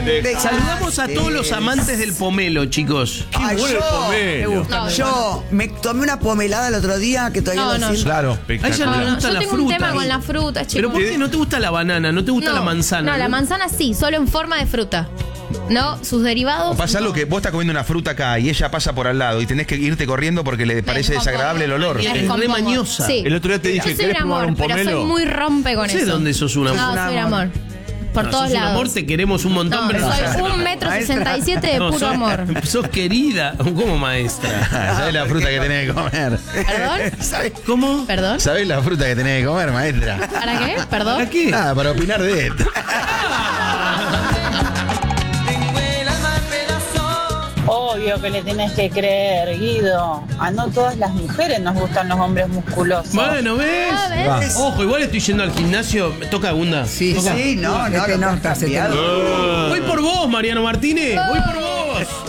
Saludamos a todos los amantes del pomelo, chicos. Ay, bueno el pomelo. Yo me tomé una pomelada el otro día que todavía lo siento. Claro. A ella no le gusta Yo la tengo un fruta. tema con la fruta, chicos. Pero ¿por qué no te gusta la banana? ¿No te gusta la manzana? No, la manzana sí, solo en forma de fruta. No, sus derivados. O pasa no. algo que vos estás comiendo una fruta acá y ella pasa por al lado y tenés que irte corriendo porque le parece desagradable el olor. Y es re mañosa. Sí. El otro día te dije, Yo soy ¿querés un probar amor, un pero pomelo? soy muy rompe con No sé eso. dónde sos un amor. No, soy un amor. Por No, todos sos un lados. amor, te queremos un montón, No, pero no soy sos- 1,67 m de No, puro sos- amor. Sos querida, como maestra. ¿Sabés la fruta que tenés que comer? ¿Perdón? ¿Cómo? ¿Perdón? ¿Sabés la fruta que tenés que comer, maestra? ¿Para qué? ¿Perdón? ¿Para qué? Nada, para opinar de esto. Obvio que le tenés que creer, Guido. A no todas las mujeres nos gustan los hombres musculosos. Bueno, ¿ves? Ah, ¿ves? Ojo, igual estoy yendo al gimnasio. ¿Toca Gunda? Sí, ¿Toca? sí, no, Este lo no que está cambiado. Voy por vos, Mariano Martínez. Voy por vos.